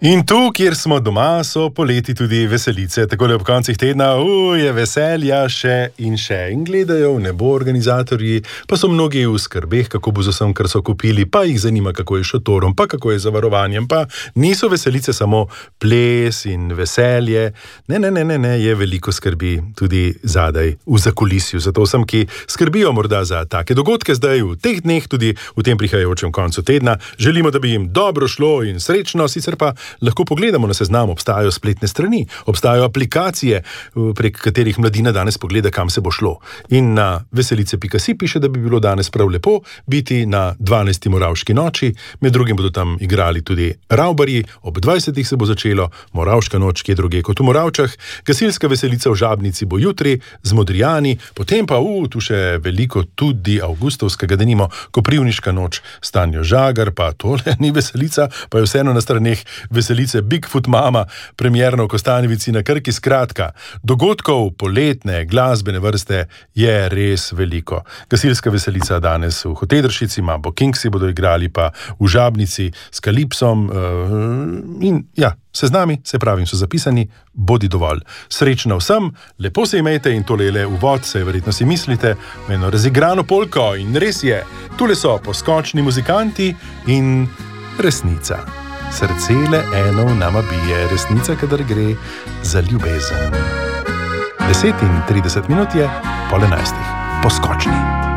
In tu, kjer smo doma, so poleti tudi veselice. Takole ob koncih tedna, je veselja še in še. In gledajo v nebo organizatorji, pa so mnogi v skrbeh, kako bo z vsem, kar so kupili, pa jih zanima, kako je šotorom, pa kako je zavarovanjem, pa niso veselice samo ples in veselje. Ne, je veliko skrbi tudi zadaj v zakulisju. Zato vsem, ki skrbijo morda za take dogodke zdaj v teh dneh, tudi v tem prihajajočem koncu tedna, želimo, da bi jim dobro šlo in srečno, sicer pa lahko pogledamo na seznam, obstajajo spletne strani, obstajajo aplikacije, prek katerih mladina danes pogleda, kam se bo šlo. In na veselice.si piše, da bi bilo danes prav lepo biti na 12. Moravški noči, med drugim bodo tam igrali tudi Ravbarji, ob 20. se bo začelo Moravška noč, kje druge kot v Moravčah, gasilska veselica v Žabnici bo jutri, z Modrijani, potem pa tu še veliko tudi avgustovskega, denimo Koprivniška noč, Stanjo Žagar, pa tole ni veselica, pa je vseeno na straneh veselice Bigfoot Mama, premierno v Kostanjevici na Krki. Skratka, dogodkov poletne glasbene vrste je res veliko. Gasilska veselica danes v Hotedršici, Mambo Kingsi bodo igrali, pa v Žabnici s Kalipsom in ja, seznami, se pravim, so zapisani, bodi dovolj. Srečno vsem, lepo se imejte in tole je le uvod, se verjetno si mislite, v eno razigrano polko in res je, tule so poskočni muzikanti in resnica. Srce le eno v nama bije, resnica, kadar gre za ljubezen. 10:30 je 10:30, poskočni.